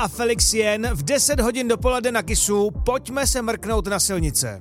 a Felix Jen v 10 hodin dopoledne na Kissu. Pojďme se mrknout na silnice.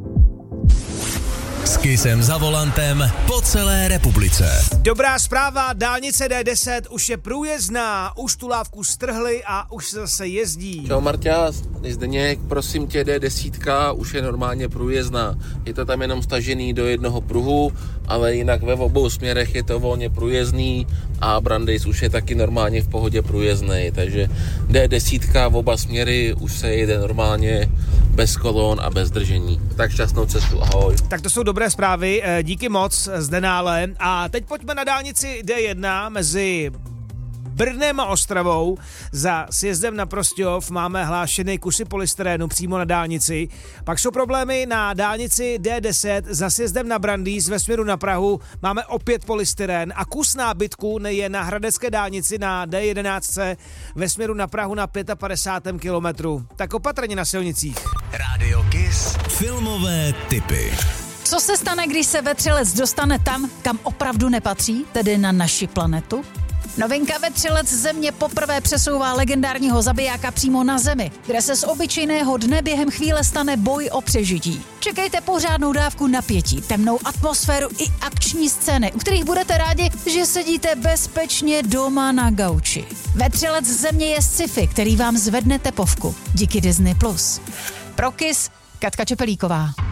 S Kissem za volantem po celé republice. Dobrá zpráva, dálnice D10 už je průjezdná, už tu lávku strhli a už se zase jezdí. Čau Marťa, Zdeněk, prosím tě, D10 už je normálně průjezdná. Je to tam jenom stažený do jednoho pruhu, ale jinak ve obou směrech je to volně průjezdný a Brandýs už je taky normálně v pohodě průjezdný, takže D10 v oba směry už se jede normálně bez kolon a bez držení. Tak šťastnou cestu, ahoj. Tak to jsou dobré zprávy, díky moc Zdenále. A teď pojďme na dálnici D1 mezi Brnem a Ostravou. Za sjezdem na Prostějov máme hlášený kusy polystyrénu přímo na dálnici. Pak jsou problémy na dálnici D10 za sjezdem na Brandýs ve směru na Prahu. Máme opět polystyrén a kus nábytku je na hradecké dálnici na D11 ve směru na Prahu na 55. kilometru. Tak opatrně na silnicích. Rádio Kiss. Filmové tipy. Co se stane, když se vetřelec dostane tam, kam opravdu nepatří, tedy na naši planetu? Novinka vetřelec Země poprvé přesouvá legendárního zabijáka přímo na Zemi, kde se z obyčejného dne během chvíle stane boj o přežití. Čekejte pořádnou dávku napětí, temnou atmosféru i akční scény, u kterých budete rádi, že sedíte bezpečně doma na gauči. Vetřelec Země je sci-fi, který vám zvedne tepovku díky Disney+. Pro Kiss, Katka Čepelíková.